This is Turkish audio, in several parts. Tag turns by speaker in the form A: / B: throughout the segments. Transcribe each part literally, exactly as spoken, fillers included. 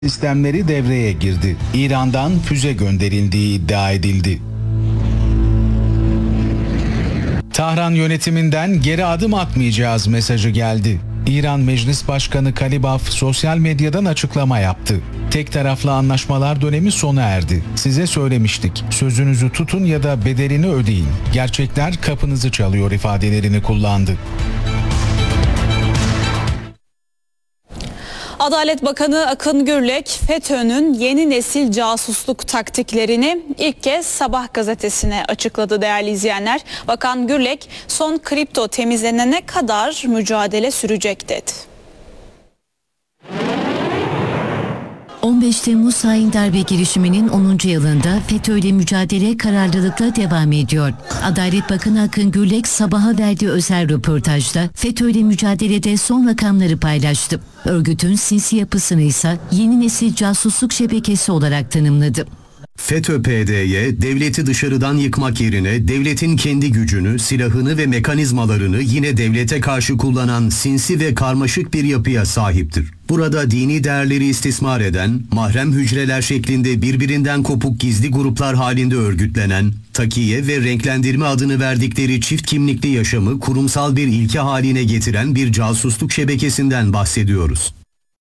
A: sistemleri devreye girdi. İran'dan füze gönderildiği iddia edildi. Tahran yönetiminden geri adım atmayacağız mesajı geldi. İran Meclis Başkanı Kalibaf sosyal medyadan açıklama yaptı. Tek taraflı anlaşmalar dönemi sona erdi. Size söylemiştik. Sözünüzü tutun ya da bedelini ödeyin. Gerçekler kapınızı çalıyor ifadelerini kullandı.
B: Adalet Bakanı Akın Gürlek, FETÖ'nün yeni nesil casusluk taktiklerini ilk kez Sabah gazetesine açıkladı değerli izleyenler. Bakan Gürlek, son kripto temizlenene kadar mücadele sürecek dedi.
C: on beş Temmuz hain darbe girişiminin onuncu yılında FETÖ'yle mücadele kararlılıkla devam ediyor. Adalet Bakanı Akın Gürlek sabaha verdiği özel röportajda FETÖ'yle mücadelede son rakamları paylaştı. Örgütün sinsi yapısını ise yeni nesil casusluk şebekesi olarak tanımladı.
D: FETÖ-P D Y, devleti dışarıdan yıkmak yerine devletin kendi gücünü, silahını ve mekanizmalarını yine devlete karşı kullanan sinsi ve karmaşık bir yapıya sahiptir. Burada dini değerleri istismar eden, mahrem hücreler şeklinde birbirinden kopuk gizli gruplar halinde örgütlenen, takiye ve renklendirme adını verdikleri çift kimlikli yaşamı kurumsal bir ilke haline getiren bir casusluk şebekesinden bahsediyoruz.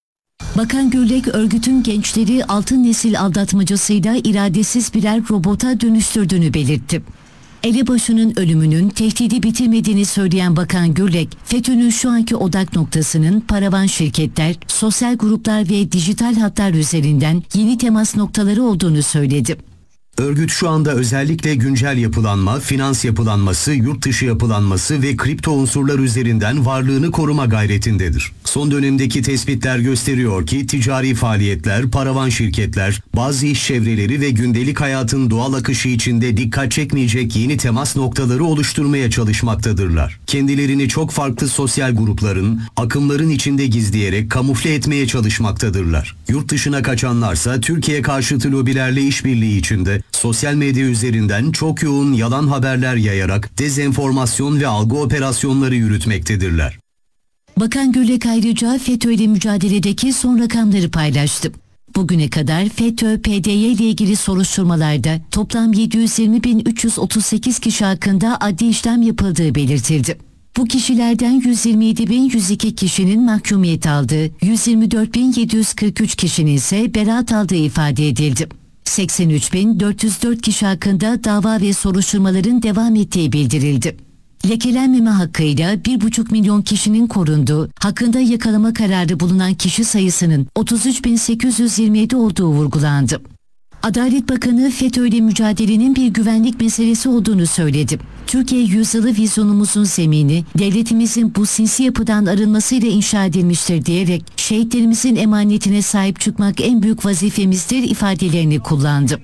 C: Bakan Gürlek, örgütün gençleri altın nesil aldatmacasıyla iradesiz birer robota dönüştürdüğünü belirtti. Elebaşı'nın ölümünün tehdidi bitirmediğini söyleyen Bakan Gürlek, FETÖ'nün şu anki odak noktasının paravan şirketler, sosyal gruplar ve dijital hatlar üzerinden yeni temas noktaları olduğunu söyledi.
D: Örgüt şu anda özellikle güncel yapılanma, finans yapılanması, yurt dışı yapılanması ve kripto unsurlar üzerinden varlığını koruma gayretindedir. Son dönemdeki tespitler gösteriyor ki ticari faaliyetler, paravan şirketler, bazı iş çevreleri ve gündelik hayatın doğal akışı içinde dikkat çekmeyecek yeni temas noktaları oluşturmaya çalışmaktadırlar. Kendilerini çok farklı sosyal grupların, akımların içinde gizleyerek kamufle etmeye çalışmaktadırlar. Yurt dışına kaçanlarsa Türkiye karşıtı lobilerle işbirliği içinde sosyal medya üzerinden çok yoğun yalan haberler yayarak dezenformasyon ve algı operasyonları yürütmektedirler.
C: Bakan Gürlek ayrıca FETÖ ile mücadeledeki son rakamları paylaştı. Bugüne kadar FETÖ-P D Y ile ilgili soruşturmalarda toplam yedi yüz yirmi bin üç yüz otuz sekiz kişi hakkında adli işlem yapıldığı belirtildi. Bu kişilerden yüz yirmi yedi bin yüz iki kişinin mahkumiyet aldığı, yüz yirmi dört bin yedi yüz kırk üç kişinin ise beraat aldığı ifade edildi. seksen üç bin dört yüz dört kişi hakkında dava ve soruşturmaların devam ettiği bildirildi. Lekelenmeme hakkıyla bir buçuk milyon kişinin korunduğu, hakkında yakalama kararı bulunan kişi sayısının otuz üç bin sekiz yüz yirmi yedi olduğu vurgulandı. Adalet Bakanı FETÖ ile mücadelenin bir güvenlik meselesi olduğunu söyledi. Türkiye yüzyılı vizyonumuzun zemini devletimizin bu sinsi yapıdan arınmasıyla inşa edilmiştir diyerek şehitlerimizin emanetine sahip çıkmak en büyük vazifemizdir ifadelerini kullandı.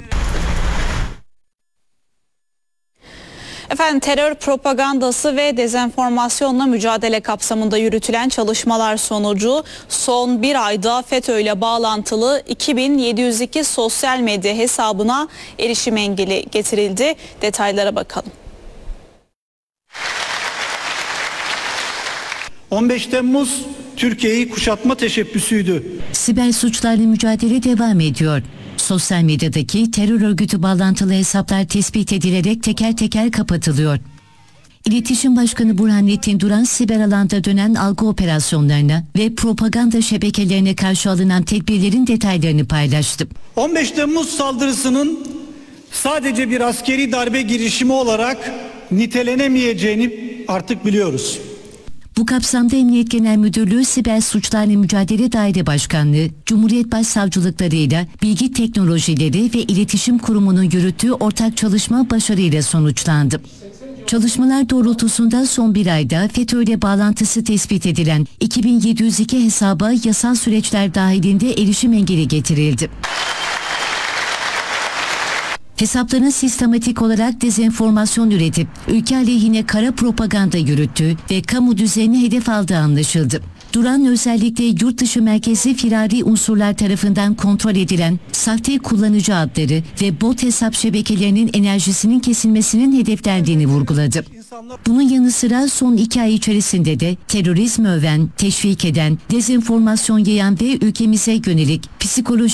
B: Efendim, terör propagandası ve dezenformasyonla mücadele kapsamında yürütülen çalışmalar sonucu son bir ayda FETÖ ile bağlantılı iki bin yedi yüz iki sosyal medya hesabına erişim engeli getirildi. Detaylara bakalım.
E: on beş Temmuz Türkiye'yi kuşatma teşebbüsüydü.
C: Siber suçlarla mücadele devam ediyor. Sosyal medyadaki terör örgütü bağlantılı hesaplar tespit edilerek teker teker kapatılıyor. İletişim Başkanı Burhanettin Duran, siber alanda dönen algı operasyonlarına ve propaganda şebekelerine karşı alınan tedbirlerin detaylarını paylaştı.
E: on beş Temmuz saldırısının sadece bir askeri darbe girişimi olarak nitelenemeyeceğini artık biliyoruz.
C: Bu kapsamda Emniyet Genel Müdürlüğü Siber Suçlarla Mücadele Daire Başkanlığı, Cumhuriyet Başsavcılıklarıyla Bilgi Teknolojileri ve İletişim Kurumu'nun yürüttüğü ortak çalışma başarıyla sonuçlandı. Çalışmalar doğrultusunda son bir ayda FETÖ ile bağlantısı tespit edilen iki bin yedi yüz iki hesaba yasal süreçler dahilinde erişim engeli getirildi. Hesapların sistematik olarak dezenformasyon üretip ülke aleyhine kara propaganda yürüttüğü ve kamu düzenini hedef aldığı anlaşıldı. Duran özellikle yurt dışı merkezli firari unsurlar tarafından kontrol edilen sahte kullanıcı adları ve bot hesap şebekelerinin enerjisinin kesilmesinin hedeflendiğini vurguladı.
E: insanlar
C: Bunun yanı sıra son iki ay içerisinde de terörizmi öven, teşvik eden, dezenformasyon yayan ve ülkemize yönelik psikolojik